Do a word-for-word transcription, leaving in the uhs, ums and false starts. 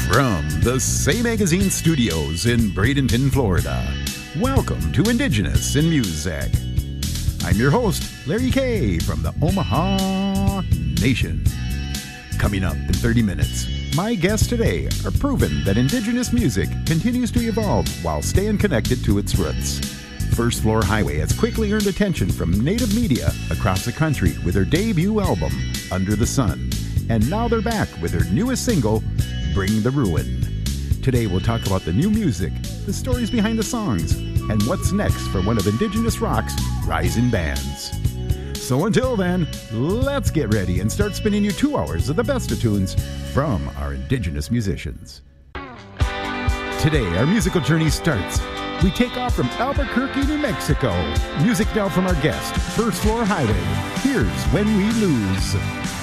From the Say Magazine studios in Bradenton, Florida, welcome to Indigenous in Music. I'm your host, Larry Kay from the Omaha Nation. Coming up in thirty minutes, my guests today are proven that Indigenous music continues to evolve while staying connected to its roots. First Floor Highway has quickly earned attention from Native media across the country with their debut album, Under the Sun. And now they're back with their newest single, Bring the Ruin. Today we'll talk about the new music, the stories behind the songs, and what's next for one of Indigenous rock's rising bands. So until then, let's get ready and start spinning you two hours of the best of tunes from our Indigenous musicians. Today our musical journey starts. We take off from Albuquerque, New Mexico. Music now from our guest, First Floor Highway. Here's When We Lose.